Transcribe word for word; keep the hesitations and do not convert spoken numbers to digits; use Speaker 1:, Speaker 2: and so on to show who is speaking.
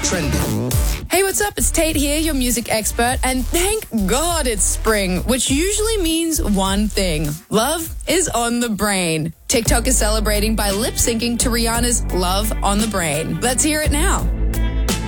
Speaker 1: trending.
Speaker 2: Hey, what's up? It's Tate here, your music expert, and thank God it's spring, which usually means one thing. Love is on the brain. TikTok is celebrating by lip-syncing to Rihanna's Love on the Brain. Let's hear it now.